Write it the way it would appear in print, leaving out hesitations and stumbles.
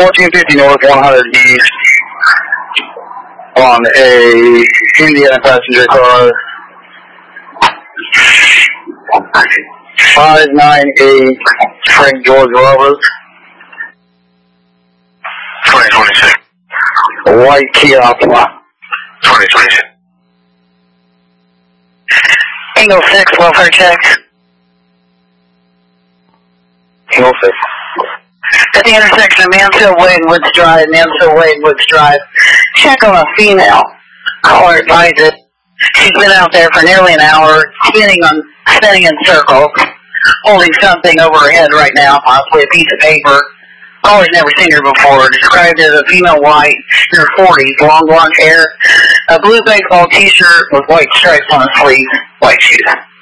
1450 north, 100 east, on a Indiana passenger car. 598 Frank George Roberts. 2026. White Kia Optima. 2026. Angle 6, welfare check. Angle 6. At the intersection of Mansfield Way and Woods Drive, Mansfield Way and Woods Drive, check on a female. Caller advises she's been out there for nearly an hour, spinning in circles, holding something over her head right now, possibly a piece of paper. Caller's never seen her before. Described as a female white, in her 40s, long blonde hair, a blue baseball t-shirt with white stripes on the sleeves, white shoes.